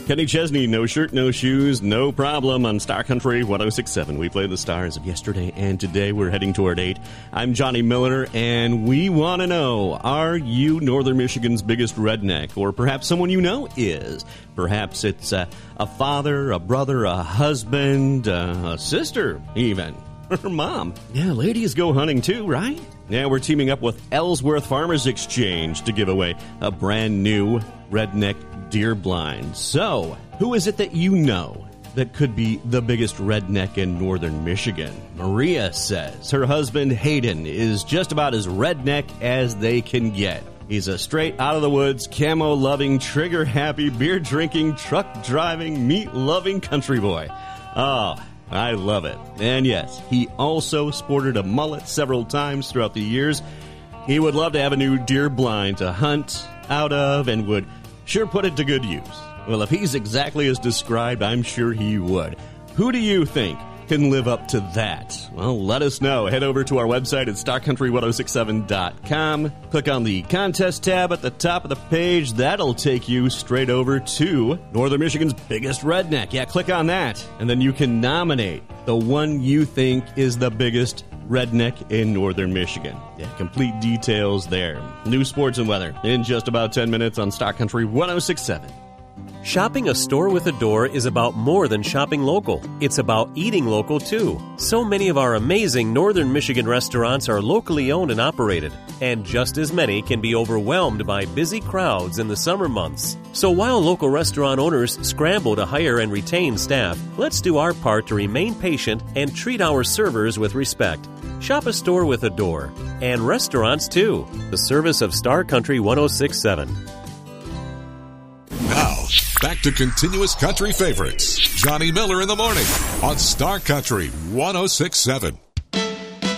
Kenny Chesney, no shirt, no shoes, no problem on Star Country 106.7. We play the stars of yesterday and today. We're heading toward 8. I'm Johnny Miller, and we want to know, are you Northern Michigan's biggest redneck? Or perhaps someone you know is. Perhaps it's a father, a brother, a husband, a sister even. Her mom. Yeah, ladies go hunting too, right? Yeah, we're teaming up with Ellsworth Farmers Exchange to give away a brand new redneck deer blind. So, who is it that you know that could be the biggest redneck in Northern Michigan? Maria says her husband Hayden is just about as redneck as they can get. He's a straight out-of-the-woods, camo-loving, trigger-happy, beer-drinking, truck-driving, meat-loving country boy. Oh, I love it. And yes, he also sported a mullet several times throughout the years. He would love to have a new deer blind to hunt out of and would sure put it to good use. Well, if he's exactly as described, I'm sure he would. Who do you think can live up to that? Well, let us know. Head over to our website at starcountry1067.com. Click on the contest tab at the top of the page. That'll take you straight over to Northern Michigan's biggest redneck. Yeah, click on that. And then you can nominate the one you think is the biggest redneck in Northern Michigan. Yeah, complete details there. New sports and weather in just about 10 minutes on Star Country 106.7. Shopping a store with a door is about more than shopping local. It's about eating local, too. So many of our amazing Northern Michigan restaurants are locally owned and operated, and just as many can be overwhelmed by busy crowds in the summer months. So while local restaurant owners scramble to hire and retain staff, let's do our part to remain patient and treat our servers with respect. Shop a store with a door. And restaurants, too. The service of Star Country 106.7. Now, back to continuous country favorites. Johnny Miller in the morning on Star Country 106.7.